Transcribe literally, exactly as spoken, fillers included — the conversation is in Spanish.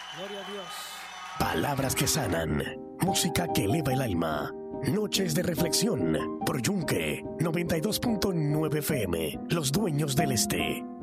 Gloria a Dios. Palabras que sanan, música que eleva el alma. Noches de reflexión por Yunque noventa y dos punto nueve F M, Los Dueños del Este.